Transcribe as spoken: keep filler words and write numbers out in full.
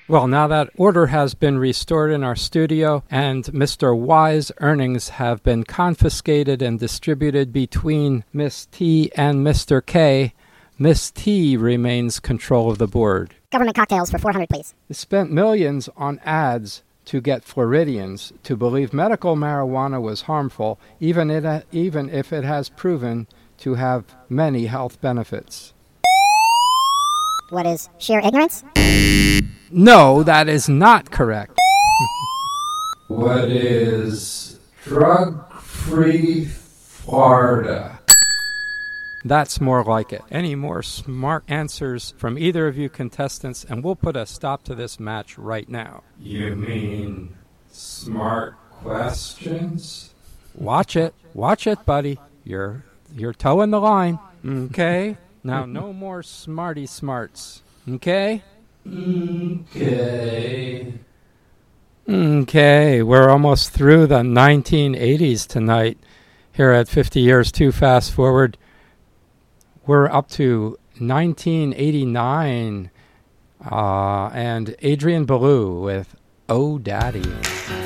Well, now that order has been restored in our studio and Mister Y's earnings have been confiscated and distributed between Miss T and Mister K, Miss T remains control of the board. Government cocktails for four hundred, please. They spent millions on ads to get Floridians to believe medical marijuana was harmful, even, it, even if it has proven to have many health benefits. What is sheer ignorance? No, that is not correct. What is drug-free Florida? That's more like it. Any more smart answers from either of you contestants, and we'll put a stop to this match right now. You mean smart questions? Watch it. Watch it, buddy. You're, you're towing the line. Okay? Now, no more smarty smarts. Okay? Okay. Okay, we're almost through the nineteen eighties tonight here at fifty Years Too Fast Forward. We're up to nineteen eighty-nine uh, and Adrian Belew with Oh Daddy.